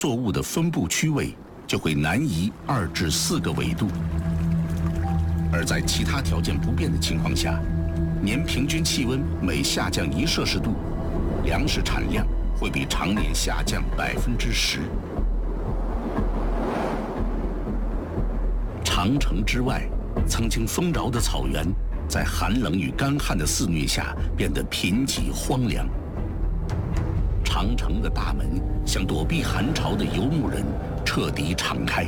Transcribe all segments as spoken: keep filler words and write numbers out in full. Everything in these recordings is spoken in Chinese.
作物的分布区位就会南移二至四个纬度，而在其他条件不变的情况下，年平均气温每下降一摄氏度，粮食产量会比常年下降百分之十。长城之外，曾经丰饶的草原，在寒冷与干旱的肆虐下变得贫瘠荒凉。长城的大门向躲避寒潮的游牧人彻底敞开。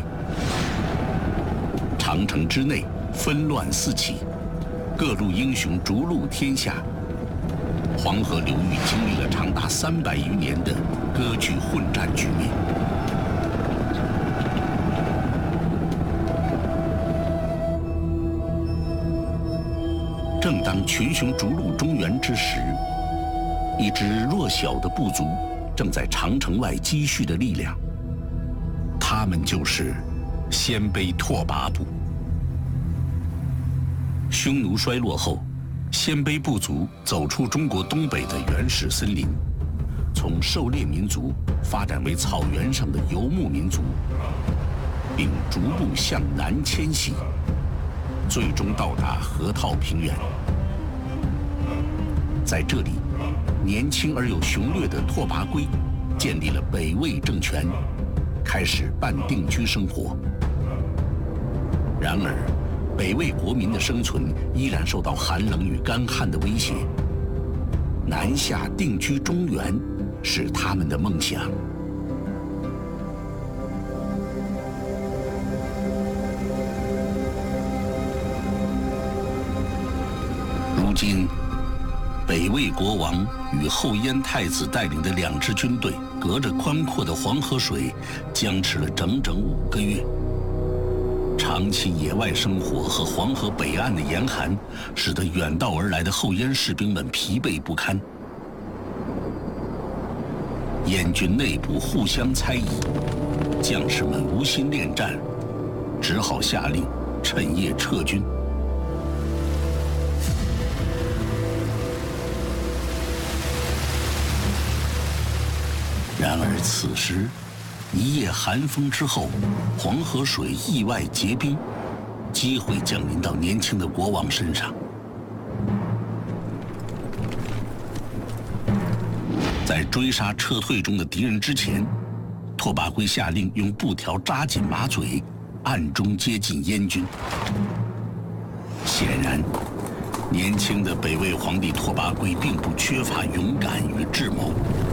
长城之内纷乱四起，各路英雄逐鹿天下。黄河流域经历了长达三百余年的割据混战局面。正当群雄逐鹿中原之时，一支弱小的部族正在长城外积蓄的力量，他们就是鲜卑拓跋部。匈奴衰落后，鲜卑部族走出中国东北的原始森林，从狩猎民族发展为草原上的游牧民族，并逐步向南迁徙，最终到达河套平原。在这里，年轻而又雄略的拓跋圭建立了北魏政权，开始半定居生活。然而，北魏国民的生存依然受到寒冷与干旱的威胁，南下定居中原是他们的梦想。如今，北魏国王与后燕太子带领的两支军队，隔着宽阔的黄河水，僵持了整整五个月。长期野外生活和黄河北岸的严寒，使得远道而来的后燕士兵们疲惫不堪。燕军内部互相猜疑，将士们无心恋战，只好下令趁夜撤军。然而此时，一夜寒风之后，黄河水意外结冰，机会降临到年轻的国王身上。在追杀撤退中的敌人之前，拓跋圭下令用布条扎紧马嘴，暗中接近燕军。显然，年轻的北魏皇帝拓跋圭并不缺乏勇敢与智谋。